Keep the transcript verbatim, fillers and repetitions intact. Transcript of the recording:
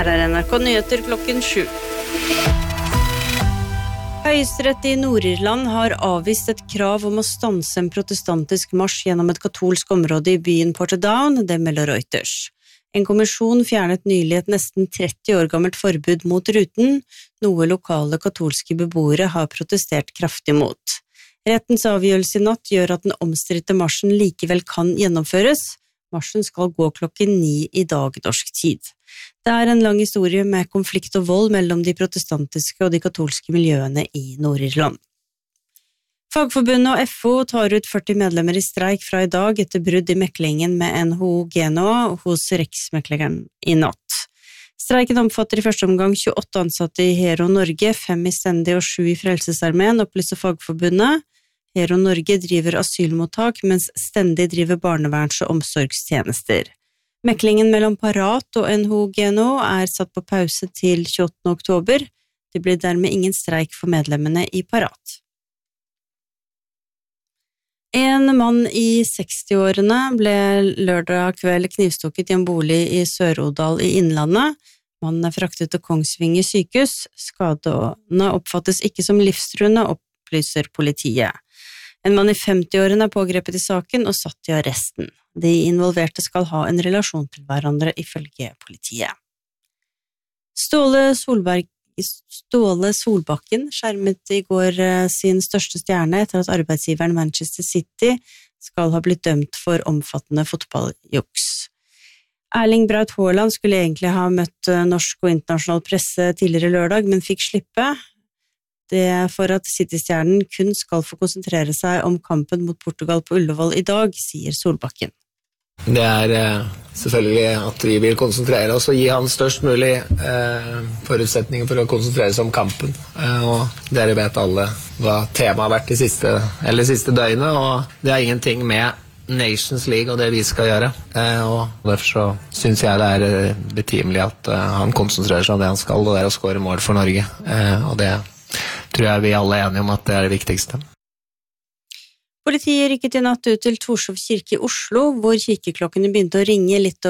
Her er N R K Nyheter klokken sju. Høyesterett i Nord-Irland har avvist et krav om å stanse en protestantisk marsj gjennom et katolsk område i byen Portadown, det melder Reuters. En kommisjon fjernet nylig et nesten tretti år gammelt forbud mot ruten, noe lokale katolske beboere har protestert kraftig mot. Rettens avgjørelse i natt gjør at den omstridte marsjen likevel kan gjennomføres. Marsjen skal gå klokken ni i dag norsk tid. Det er en lang historie med konflikt og vold mellom de protestantiske og de katolske miljøene i Nord-Irland. Fagforbundet og F O tar ut førti medlemmer i streik fra i dag etter brudd i meklingen med N H O Genoa hos Riksmekleren i natt. Streiken omfatter i første omgang tjueåtte ansatte i Hero Norge, fem i Stendi og sju i Frelsesarmeen, opplyser Fagforbundet. Hero Norge driver asylmottak, mens Stendi driver barneverns- og omsorgstjenester. Meklingen mellom Parat og N H O Genoa er satt på pause til tjueåttende oktober. Det blir dermed ingen streik for medlemmene i Parat. En mann i sekstiårene ble lørdag kveld knivstukket i en bolig i Sør-Odal i Innlandet. Mannen er fraktet til Kongsvinger sykehus. Skadene oppfattes ikke som livstruende, opplyser politiet. En mann i femtiårene er pågrepet i saken og satt i arresten. De involverte skal ha en relasjon til hverandre ifølge politiet. Ståle Solberg Ståle Solbakken skjermet i går sin største stjerne etter at arbeidsgiveren Manchester City skal ha blitt dømt for omfattende fotballjuks. Erling Braut Haaland skulle egentlig ha møtt norsk og internasjonal presse tidligere lørdag, men fikk slippe. Det er for at City-stjernen kun skal få konsentrere seg om kampen mot Portugal på Ullevål i dag, sier Solbakken. Det er eh, selvfølgelig at vi vil konsentrere oss og gi han størst mulig eh, forutsetninger for å konsentrere seg om kampen. Eh, og dere vet alle hva temaet har vært de siste, eller siste døgnet, og det har ingenting med Nations League og det vi skal gjøre. Eh, og derfor så synes jeg det er betimelig at eh, han konsentrerer seg om det han skal, og det er å skåre mål for Norge. Eh, og det tror jeg vi alle er enige om at det er det viktigste. Politiet rykket i natt ut til Torshov kirke i Oslo, hvor kirkeklokkene begynte å ringe litt